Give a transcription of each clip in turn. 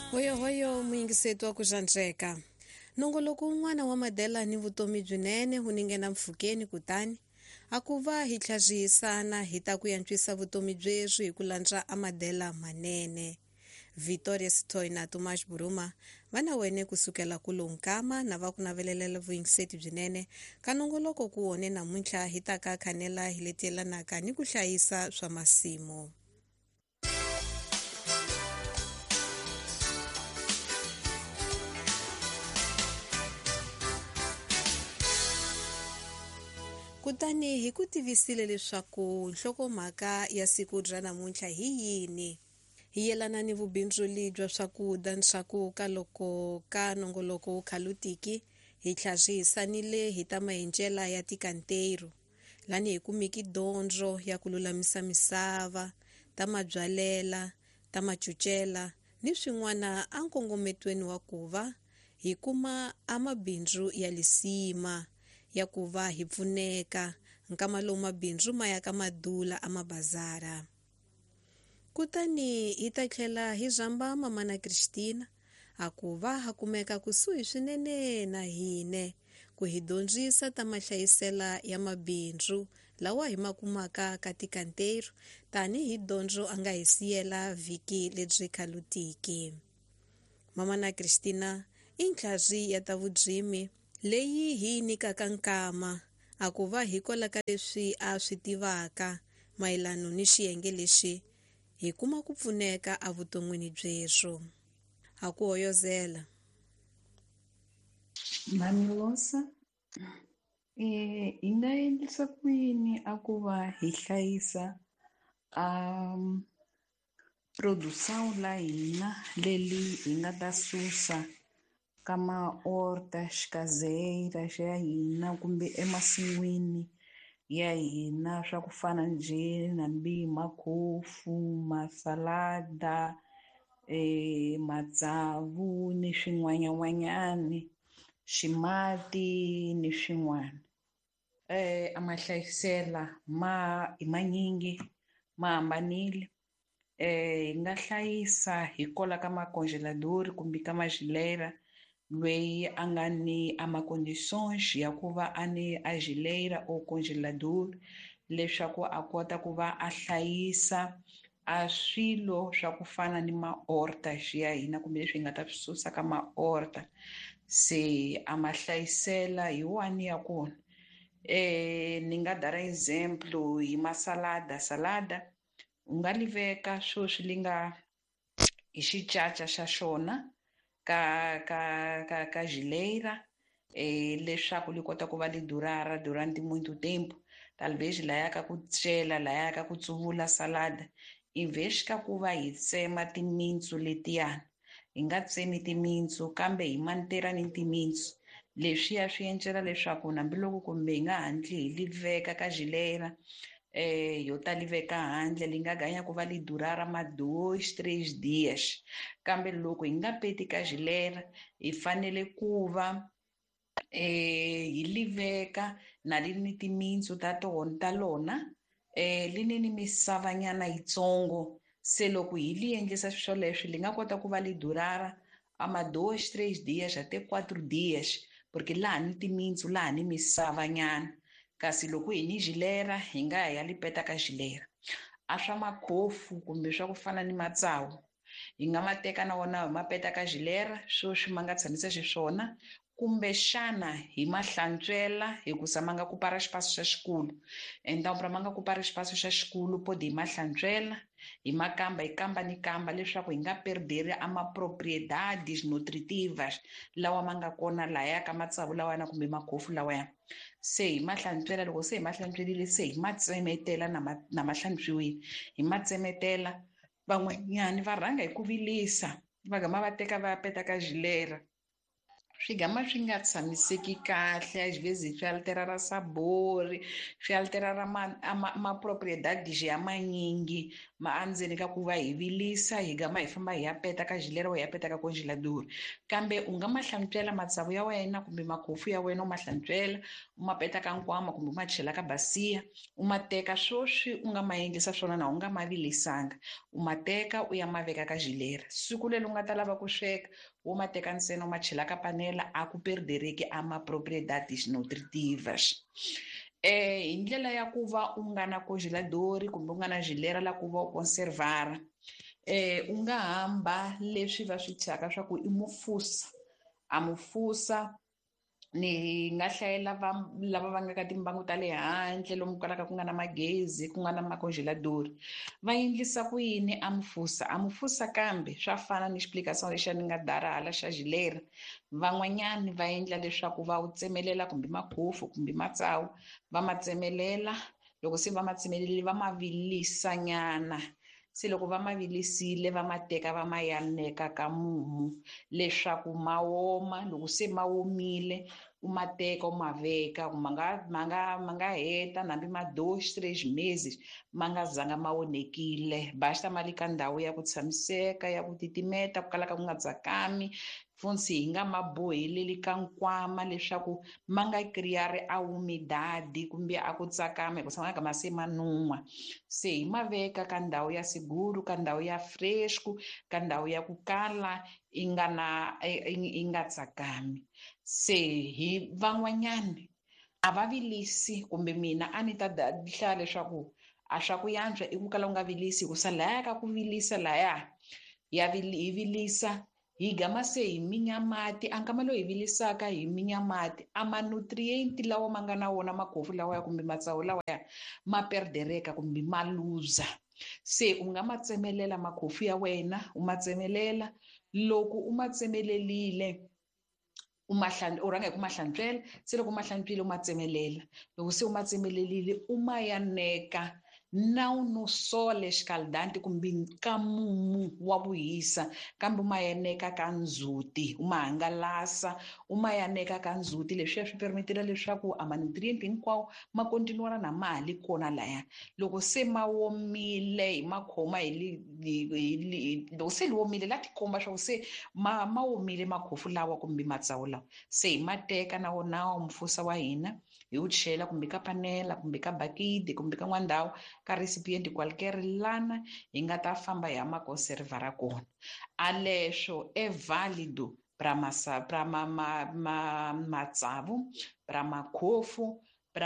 Hoyo muyingiseti wa ku xantseka. Nongoloko wun'wana wa Mandela ni vutomi byinene wu ningena mpfhukeni kutani a ku va hi tlhaziyisana hi ta ku yantswisa vutomi byeswi hi ku lantswa a Mandela manene. Victoria Sithole na Tomas Buruma va na wene kusukela ku Lonkama na va ku navelelela vuyingiseti byinene ka nongoloko ku wone namuntlha hi ta ka khanela hi leti yelanaka ni ku hlayisa swa masimu. Kutani hi ku tivisile leswaku nhlokomhaka ya siku ra namuntlha hi yini. Hi yelana ni vubindzuli bya swakudya ni swakuka loko ka nongoloko wu khalutiki hi tlharisanile hi ta maendlela ya tikanteru. Lani hi kumiki dyondzo ya ku lulamisa misava, ta mabyalela, ta macucela ni swin'wana a nkongometweni wa ku va hi kuma a mabindzu ya lisima ya ku va hi pfuneka nkama lowu mabindzu ma ya ka madula a mabazara. Kutani hi ta tlhela hi zamba mamana Christina a ku va ha kumeka kusuhi swinene na hine ku hi dyondzisa ta mahlayisela ya mabindzu lawa hi makumaka ka tikanteru tani hi dyondzo a nga hi siyela vhiki lebyi khalutiki. Mamana Christina i ntlhazi ya ta vudzimi leyi hi nyikaka nkama a ku va hi kolaka leswi a swi tivaka mayelano ni xiyenge lexi hi kuma ku pfuneka a vuton'wini byeswo. Ha ku hoyozela. Mamilosa, hi nga endlisa ku yini a ku va hi hlayisa produção la hina leli hi nga ta susa ka ma-hortas caseiras ya hina kumbe emasin'wini ya hina swa ku fana njhe nambi makhofu, masalada, matsavu ni swin'wanyan'wanyani, ximati ni swin'wana. A ma hlayisela hi manyingi ma hambanile. Hi nga hlayisa hi kola ka macongelador kumbe ka mageleira lweyi a nga ni a ma-condições ya ku va a ni a geleira or congelador leswaku a kota ku va a hlayisa a swilo swa ku fana ni ma-hortas ya hina kumbe leswi hi nga ta swi susa ka ma-horta se a ma hlayisela hi wani ya kona. Ni nga dara exemplo hi masalada. Salada u nga li veka sweswi li nga hi xicaca xa xona ka geleira leswaku li kota ku va li durara durante muito tempo, talvez laya ka ku cela laya ka ku tsuvula salada in vez ka ku va hi tsema timintsu letiyani hi nga tsemi timintsu kambe hi mantera ni timintsu leswiya swi endlela leswaku hambiloko kumbe hi nga handli hi li veka ka geleira yo ta li veka handle li nga ganya ku va li durara ma 2-3 dias kambe loko hi nga peti ka geleira hi fanele ku va hi li veka na li ni timintsu ta lona li ni misavanyana yitsongo se loko hi li endlisa swoleswo li nga kota ku va li durara a ma 2-3 dias até 4 dias porque laha ni timintsu laha ni misavanyana kasi loko hi ni geleira hi nga ha ya li peta ka geleira. A swa makhofu kumbe swa ku fana ni matsavu hi nga ma teka na wona hi ma peta ka geleira sweswi ma nga tshamisa xiswona kumbe xana hi ma hlantswela hikusa ma nga ku para xipaso xa xikulu então para ma nga ku para xipaso xa xikulu pode hi ma hlantswela hi makamba hi kamba ni kamba leswaku hi nga perderi a ma-propriedades nutritivas lawa ma nga kona laya ka matsavu lawayana kumbe makhofu lawayana se hi ma hlantswela loko se hi ma hlantswerile se hi ma tsemetela na ma hlantswiwile hi ma tsemetela van'wanyani va rhanga hi ku vilisa va gama va teka va ya peta ka geleira swi gama swi nga tshamiseki kahle às vezes swi alterara sabor swi alterara ma propriedades ya manyingi endzeni ka ku va hi vilisa hi gama hi famba hi ya peta ka gilera hi ya peta ka congelador. Kambe u nga ma hlantswela matsavu ya wena kumbe makhofu ya wena u ma hlantswela u ma peta ka nkwama kumbe u ma chela ka basiya u ma teka swoswi u nga ma endlisa swona na u nga ma vilisanga u ma teka u ya ma veka ka gilera. Siku leri u nga ta lava ku sweka wo ma teka ntsena u ma chela ka panela a ku perdereki a ma-propriedades nutritivas. Hi ndlela ya ku va u nga na congelador kumbe u nga na gilera la ku va u conservara u nga hamba leswi va swi thyaka swa ku i mufusa a mufusa ni nga hlayela lava va nga ka timbangu ta le handle lomu kalaka ku nga na magezi ku nga na macongelador va endlisa ku yini a mufusa kambe swa fana ni explication lexa ni nga dara hala xa gilera van'wanyani va endla leswaku va wu tsemelela kumbe makhofu kumbe matsawu va ma tsemelela loko se va ma tsemelele va ma vilisa nyana se loko va ma vilisile va ma teka va ma yaneka ka mumu leswaku ma woma loko se ma womile u ma teka u ma veka ma nga heta nambi ma 2-3 meses ma nga zanga ma onhekile basta ma le ka ndhawu ya ku tshamiseka ya ku titimeta ku kalaka ku nga tsakami fonse hi nga ma boheleli ka nkwama leswaku ma nga kriyari a umidadi kumbe a ku tsakama hi ku tshama ka ma se ma nuhwa se hi ma veka ka ndhawu ya siguru ka ndhawu ya fresco ka ndhawu ya ku kala i nga tsakami se hi van'wanyani a va vilisi kumbe mina a ni ta hlaya leswaku a swa ku yantswa i ku kala u nga vilisi hikusa laya ka ku vilisa laya hi vilisa hi gama se hi minya mati a nkama lowu hi vilisaka hi minya mati a manutrient lawa ma nga na wona makhofu lawaya kumbe matsawu lawaya ma perdereka kumbe ma luza se u nga ma tsemelela makhofu ya wena u ma tsemelela loko u ma tsemelelile u rhanga hi ku ma hlantswela se loko u ma hlantswile u ma tsemelela loko se u ma tsemelelile u ma yaneka na no sole scaldante kumbe ka mumu wa ku hisa kambe u ma yaneka ka ndzhuti u ma hangalasa u ma yaneka ka ndzhuti leswiya swi permetela leswaku a manutrient hinkwawo ma kontinuara na mali kona laya loko se ma womile hi ma khoma loko se li womile la tikomba swa ku se ma womile makhofu lawa kumbe matsawu lawa se hi ma teka na wona mufusa wa hina hi wu chela kumbe ka panela kumbe ka bakiti kumbe ka n'wandhawu ka recipient kwalekere lana hi nga ta famba hi ya ma conservara kona a leswo valido para matsavu para makhofu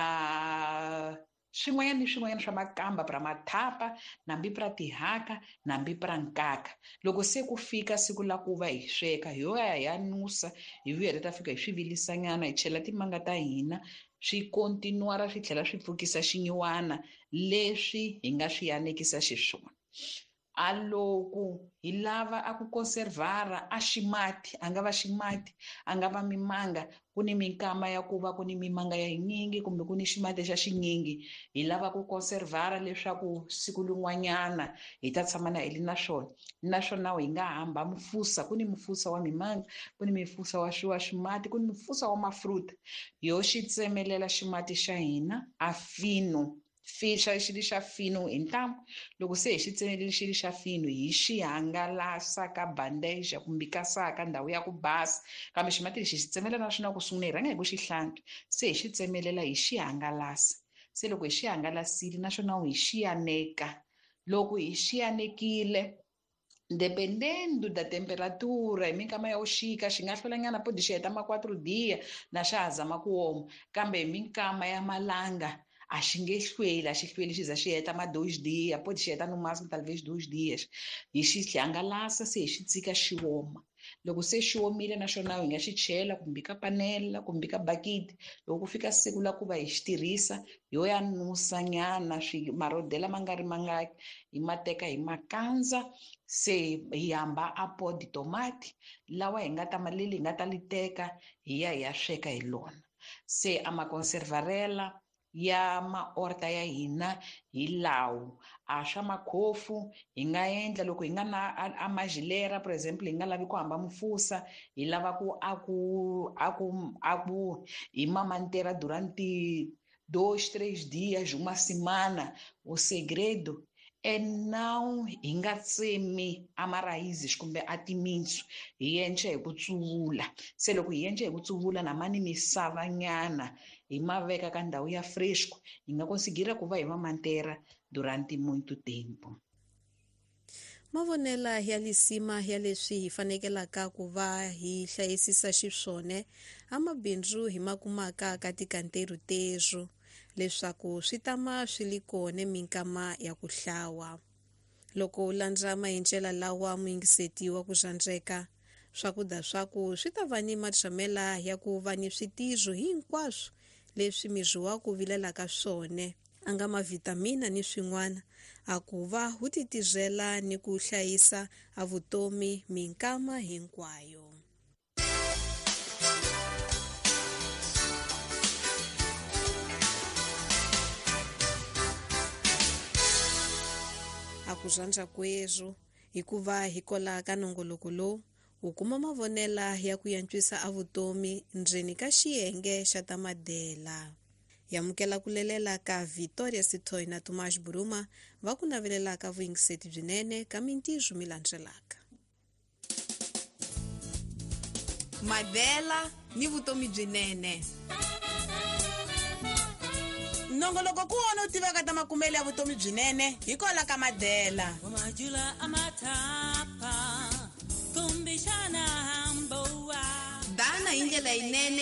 para swin'wanyana ni swin'wanyana swa makamba para mathapa nambi para tihaka nambi para nkaka loko se ku fika siku la ku va hi sweka hi yoya hi ya nusa hi vuya hi ta fika hi swi vilisanyana hi chela timanga ta hina swi kontinuara swi tlhela swi pfukisa xinyiwana leswi hi nga swi yanekisa xiswona a loko hi lava a ku conservara a ximati a nga va ximati a nga va mimanga ku ni minkama ya ku va ku ni mimanga ya yinyingi kumbe ku ni ximati xa xinyingi hi lava ku conservara leswaku siku lin'wanyana hi ta tshama na hi naswona hi nga hamba mufusa ku ni mufusa wa mimanga ku ni mufusa wa ximati ku ni mufusa wa mafruta yo xi tsemelela ximati xa hina a fino xilo xa fino hi ntamu loko se hi xi tsemelele xilo xa fino hi xi hangalasa ka bandeja kumbe ka saka ndhawu ya ku basa kambe ximati lexi hi xi tsemelela na swona ku sungula hi rhanga hi ku xi hlantswa se hi xi tsemelela hi xi hangalasa se loko hi xi hangalasile naswona hi xi yaneka loko hi xi yanekile dependendo da temperatura hi minkama ya ku xika xi nga hlwelanyana podi xi heta ma 4 diya na xa ha zama ku oma kambe hi minkama ya malanga a xi nge hlweli a xi hlweli xi za xi heta ma 2 diya pode xi heta no máximo talvez 2 dias hi xi hangalasa se hi xi tshika xi woma loko se xi womile naxona hi nga xi chela kumbe ka panela kumbe ka bakiti loko ku fika siku la ku va hi xi tirhisa yo ya nusa nyana marodela ma nga ri mangaki hi ma teka hi ma kandza se hi hamba a podi tomati lawa hi nga ta leli hi nga ta li teka hi ya sweka hi lona se a ma conservarela ya maorta ya hina hi lawo a swa makhofu hi nga endla loko hi nga na a magilera for example hi nga lavi ku hamba mufusa hi lava ku hi mamantera durante 2-3 dias uma semana o segredo now hi nga tsemi amarayizes kumbe a timintsu hi yenche hi ku tsuvula. Se loko hi yenche hi ku tsuvula na mani misava nyana hi ma veka ka ndhawu ya fresco hi nga conseguira ku va hi va mantera durante muito tempo. Mavonela ya lisima ya leswi hi fanekelaka ku va hi hlayisisa xiswone a mabindzu hi makumaka ka tikanteru teru leswaku swi tama swi li kone minkama ya ku hlawa. Loko u landza maendlela lawa muyingiseti wa ku zandzeka, swakudya swaku swi ta va ni matshamela ya ku va ni switizo hinkwaswo leswi miri wa ku vilelaka swone, a nga mavitamina ni swin'wana, a ku va wu titizela ni ku hlayisa a vutomi minkama hinkwayo. A ku zandza kweru hikuva hi kola ka nongoloko lowu u kuma mavonela ya ku yantswisa a vutomi ndzeni ka xiyenge xa ta madela. Yamukela ku lelela ka Victoria Sitoy na Tomas Buruma va ku navelelaka vuyingiseti byinene ka mintizo mi landzelaka. Madela ni vutomi byinene. Nongoloko ku wona u tiveka ta makumele ya vutomi byinene hi kola ka Madela. Dana hi ndlela yinene